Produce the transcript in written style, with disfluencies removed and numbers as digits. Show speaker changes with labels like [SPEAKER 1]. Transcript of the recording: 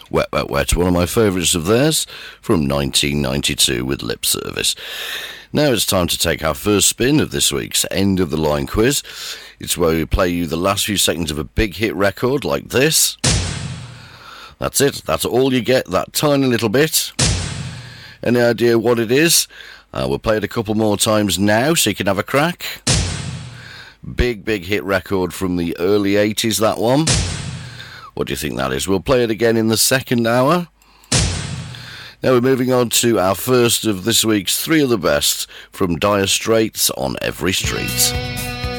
[SPEAKER 1] Wet, Wet, Wet, one of my favourites of theirs from 1992 with Lip Service. Now it's time to take our first spin of this week's End of the Line quiz. It's where we play you the last few seconds of a big hit record like this. That's it, that's all you get, that tiny little bit. Any idea what it is? We'll play it a couple more times now so you can have a crack. Big hit record from the early 80s, that one. What do you think that is? We'll play it again in the second hour. Now we're moving on to our first of this week's Three of the Best from Dire Straits on Every Street.